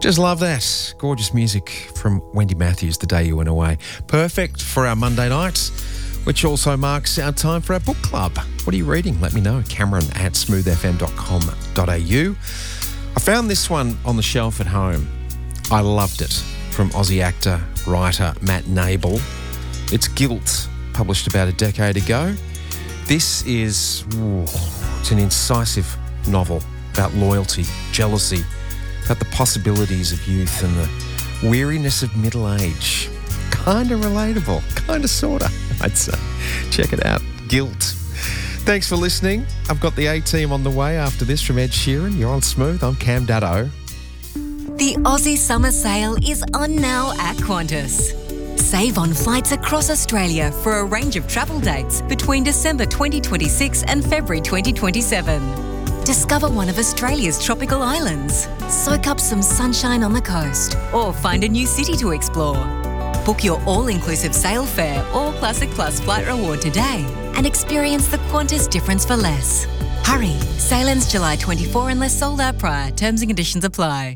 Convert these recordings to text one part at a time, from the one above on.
Just love that. Gorgeous music from Wendy Matthews, The Day You Went Away. Perfect for our Monday nights, which also marks our time for our book club. What are you reading? Let me know. Cameron@smoothfm.com.au. I found this one on the shelf at home. I loved it. From Aussie actor, writer Matt Nable. It's Guilt, published about a decade ago. This is, it's an incisive novel about loyalty, jealousy, about the possibilities of youth and the weariness of middle age. Kind of relatable, kind of, sort of, I'd say. Check it out, Guilt. Thanks for listening. I've got the A-Team on the way after this from Ed Sheeran. You're on Smooth, I'm Cam Daddo. The Aussie Summer Sale is on now at Qantas. Save on flights across Australia for a range of travel dates between December 2026 and February 2027. Discover one of Australia's tropical islands, soak up some sunshine on the coast, or find a new city to explore. Book your all-inclusive sail fare or Classic Plus flight reward today and experience the Qantas difference for less. Hurry, sail ends July 24 unless sold out prior. Terms and conditions apply.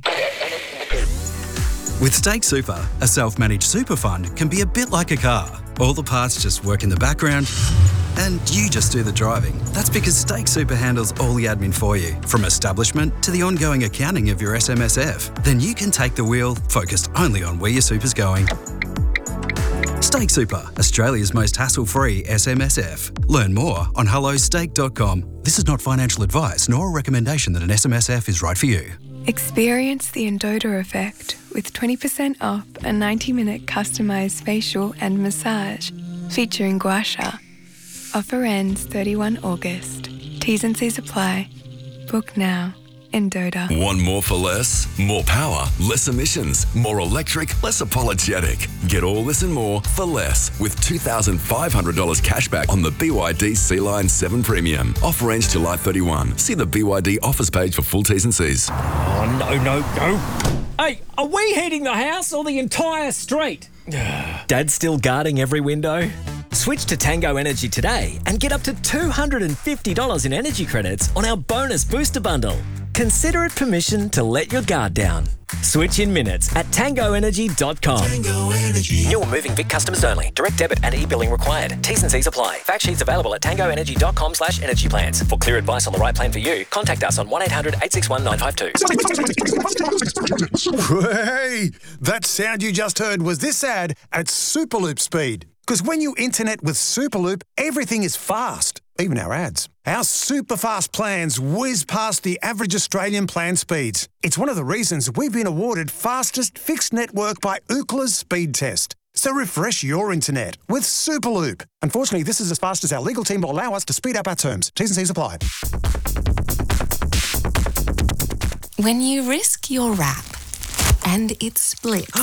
With Stake Super, a self-managed super fund can be a bit like a car. All the parts just work in the background and you just do the driving. That's because Stake Super handles all the admin for you, from establishment to the ongoing accounting of your SMSF. Then you can take the wheel, focused only on where your super's going. Stake Super, Australia's most hassle-free SMSF. Learn more on hellostake.com. This is not financial advice nor a recommendation that an SMSF is right for you. Experience the Endota effect with 20% off a 90-minute customised facial and massage featuring gua sha. Offer ends 31 August. T's and C's apply. Book now. Endota. Want more for less? More power, less emissions, more electric, less apologetic. Get all this and more for less with $2,500 cashback on the BYD Sea-Line 7 Premium. Offer ends July 31. See the BYD offers page for full T's and C's. Oh, no. Hey, are we heating the house or the entire street? Dad's still guarding every window? Switch to Tango Energy today and get up to $250 in energy credits on our bonus booster bundle. Consider it permission to let your guard down. Switch in minutes at tangoenergy.com. Tango Energy. New or moving Vic customers only. Direct debit and e-billing required. T's and C's apply. Fact sheets available at tangoenergy.com/energy plans. For clear advice on the right plan for you, contact us on 1-800-861-952. Hey, that sound you just heard was this ad at Superloop speed. Because when you internet with Superloop, everything is fast, even our ads. Our super fast plans whiz past the average Australian plan speeds. It's one of the reasons we've been awarded fastest fixed network by Ookla's speed test. So refresh your internet with Superloop. Unfortunately, this is as fast as our legal team will allow us to speed up our terms. T's and C's apply. When you risk your wrap and it splits,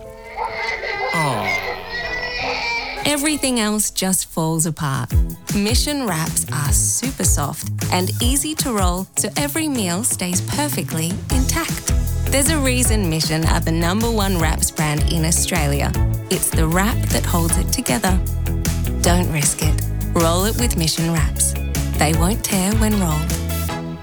everything else just falls apart. Mission wraps are super soft and easy to roll so every meal stays perfectly intact. There's a reason Mission are the #1 wraps brand in Australia. It's the wrap that holds it together. Don't risk it. Roll it with Mission wraps. They won't tear when rolled.